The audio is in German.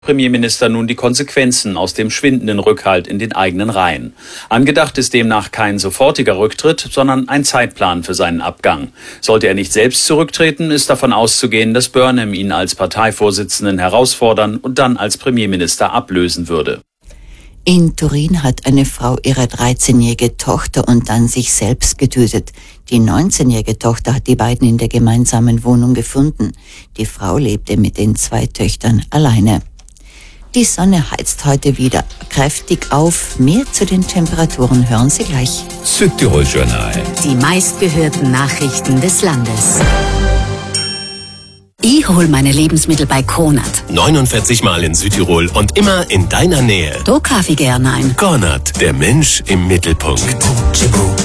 Premierminister nun die Konsequenzen aus dem schwindenden Rückhalt in den eigenen Reihen. Angedacht ist demnach kein sofortiger Rücktritt, sondern ein Zeitplan für seinen Abgang. Sollte er nicht selbst zurücktreten, ist davon auszugehen, dass Burnham ihn als Parteivorsitzenden herausfordern und dann als Premierminister ablösen würde. In Turin hat eine Frau ihre 13-jährige Tochter und dann sich selbst getötet. Die 19-jährige Tochter hat die beiden in der gemeinsamen Wohnung gefunden. Die Frau lebte mit den 2 Töchtern alleine. Die Sonne heizt heute wieder kräftig auf. Mehr zu den Temperaturen hören Sie gleich. Südtirol Journal. Die meistgehörten Nachrichten des Landes. Ich hol meine Lebensmittel bei Kronert. 49 Mal in Südtirol und immer in deiner Nähe. Da kaufe ich gerne ein. Kronert, der Mensch im Mittelpunkt.